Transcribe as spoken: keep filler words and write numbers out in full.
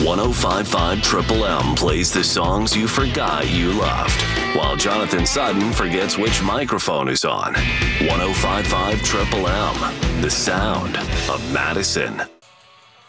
one oh five point five Triple M plays the songs you forgot you loved, while Jonathan Sutton forgets which microphone is on. one oh five point five Triple M, the sound of Madison.